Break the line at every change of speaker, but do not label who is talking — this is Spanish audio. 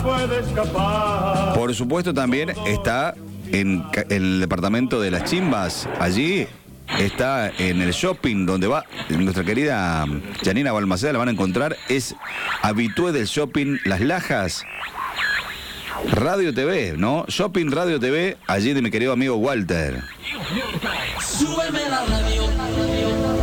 Por supuesto también está en el departamento de las chimbas. Allí está en el shopping donde va nuestra querida Janina Balmaceda, la van a encontrar. Es habitué del shopping Las Lajas. Radio TV, ¿no? Shopping Radio TV, allí de mi querido amigo Walter.
Súbeme la radio.